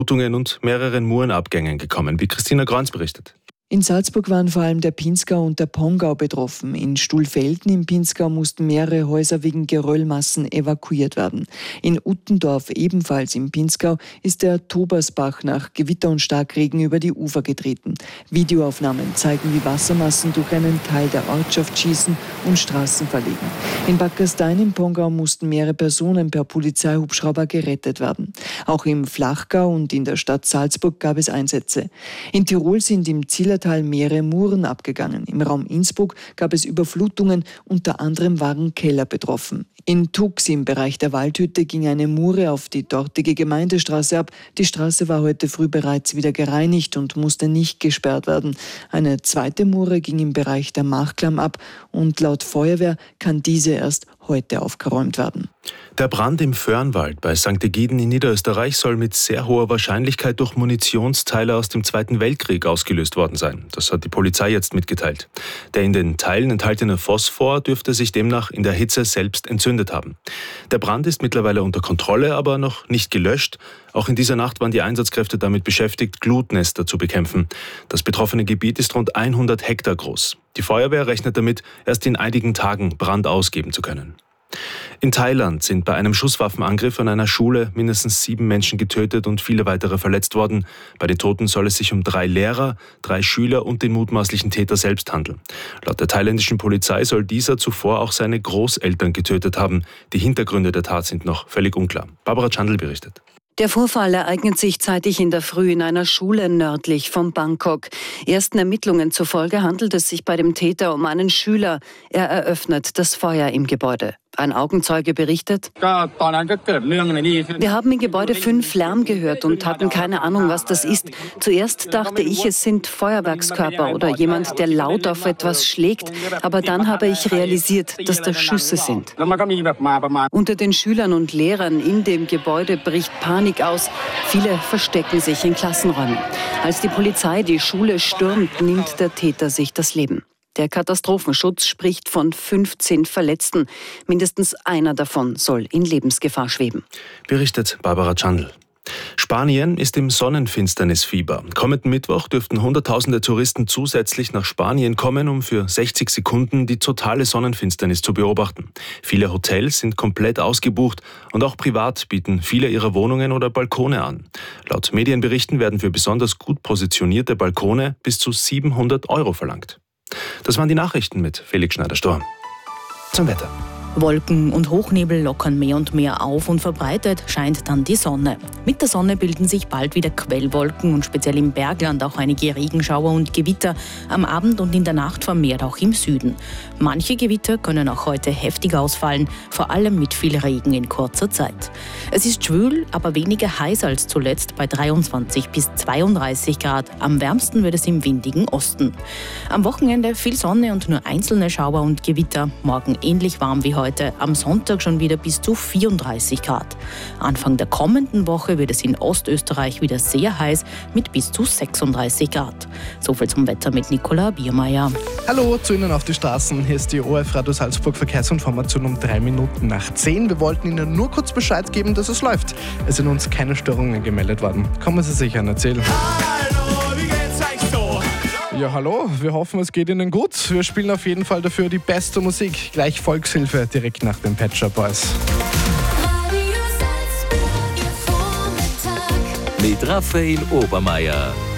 Blutungen und mehreren Murenabgängen gekommen, wie Christina Grans berichtet. In Salzburg waren vor allem der Pinzgau und der Pongau betroffen. In Stuhlfelden im Pinzgau mussten mehrere Häuser wegen Geröllmassen evakuiert werden. In Uttendorf, ebenfalls im Pinzgau, ist der Tobersbach nach Gewitter und Starkregen über die Ufer getreten. Videoaufnahmen zeigen, wie Wassermassen durch einen Teil der Ortschaft schießen und Straßen verlegen. In Bad Gastein im Pongau mussten mehrere Personen per Polizeihubschrauber gerettet werden. Auch im Flachgau und in der Stadt Salzburg gab es Einsätze. In Tirol sind im Zillertal mehrere Muren abgegangen. Im Raum Innsbruck gab es Überflutungen, unter anderem waren Keller betroffen. In Tux im Bereich der Waldhütte ging eine Mure auf die dortige Gemeindestraße ab. Die Straße war heute früh bereits wieder gereinigt und musste nicht gesperrt werden. Eine zweite Mure ging im Bereich der Machklamm ab und laut Feuerwehr kann diese erst heute aufgeräumt werden. Der Brand im Föhrenwald bei St. Egiden in Niederösterreich soll mit sehr hoher Wahrscheinlichkeit durch Munitionsteile aus dem Zweiten Weltkrieg ausgelöst worden sein. Das hat die Polizei jetzt mitgeteilt. Der in den Teilen enthaltene Phosphor dürfte sich demnach in der Hitze selbst entzündet haben. Der Brand ist mittlerweile unter Kontrolle, aber noch nicht gelöscht. Auch in dieser Nacht waren die Einsatzkräfte damit beschäftigt, Glutnester zu bekämpfen. Das betroffene Gebiet ist rund 100 Hektar groß. Die Feuerwehr rechnet damit, erst in einigen Tagen Brand ausgeben zu können. In Thailand sind bei einem Schusswaffenangriff an einer Schule mindestens 7 Menschen getötet und viele weitere verletzt worden. Bei den Toten soll es sich um 3 Lehrer, 3 Schüler und den mutmaßlichen Täter selbst handeln. Laut der thailändischen Polizei soll dieser zuvor auch seine Großeltern getötet haben. Die Hintergründe der Tat sind noch völlig unklar. Barbara Chandl berichtet. Der Vorfall ereignet sich zeitig in der Früh in einer Schule nördlich von Bangkok. Ersten Ermittlungen zufolge handelt es sich bei dem Täter um einen Schüler. Er eröffnet das Feuer im Gebäude. Ein Augenzeuge berichtet: Wir haben in Gebäude 5 Lärm gehört und hatten keine Ahnung, was das ist. Zuerst dachte ich, es sind Feuerwerkskörper oder jemand, der laut auf etwas schlägt. Aber dann habe ich realisiert, dass das Schüsse sind. Unter den Schülern und Lehrern in dem Gebäude bricht Panik aus. Viele verstecken sich in Klassenräumen. Als die Polizei die Schule stürmt, nimmt der Täter sich das Leben. Der Katastrophenschutz spricht von 15 Verletzten. Mindestens einer davon soll in Lebensgefahr schweben. Berichtet Barbara Chandl. Spanien ist im Sonnenfinsternisfieber. Kommenden Mittwoch dürften Hunderttausende Touristen zusätzlich nach Spanien kommen, um für 60 Sekunden die totale Sonnenfinsternis zu beobachten. Viele Hotels sind komplett ausgebucht und auch privat bieten viele ihre Wohnungen oder Balkone an. Laut Medienberichten werden für besonders gut positionierte Balkone bis zu 700 € verlangt. Das waren die Nachrichten mit Felix Schneider-Storm. Zum Wetter. Wolken und Hochnebel lockern mehr und mehr auf und verbreitet scheint dann die Sonne. Mit der Sonne bilden sich bald wieder Quellwolken und speziell im Bergland auch einige Regenschauer und Gewitter, am Abend und in der Nacht vermehrt auch im Süden. Manche Gewitter können auch heute heftig ausfallen, vor allem mit viel Regen in kurzer Zeit. Es ist schwül, aber weniger heiß als zuletzt bei 23 bis 32 Grad. Am wärmsten wird es im windigen Osten. Am Wochenende viel Sonne und nur einzelne Schauer und Gewitter. Morgen ähnlich warm wie heute, am Sonntag schon wieder bis zu 34 Grad. Anfang der kommenden Woche wird es in Ostösterreich wieder sehr heiß mit bis zu 36 Grad. Soviel zum Wetter mit Nicola Biermeier. Hallo zu Ihnen auf die Straßen. Hier ist die ORF Radio Salzburg Verkehrsinformation um 3 Minuten nach 10. Wir wollten Ihnen nur kurz Bescheid geben, dass es läuft. Es sind uns keine Störungen gemeldet worden. Kommen Sie sich an, erzählen. Hallo, wie geht's euch so? Ja, hallo, wir hoffen, es geht Ihnen gut. Wir spielen auf jeden Fall dafür die beste Musik. Gleich Volkshilfe direkt nach den Pet Shop Boys. Mit Raphael Obermeier.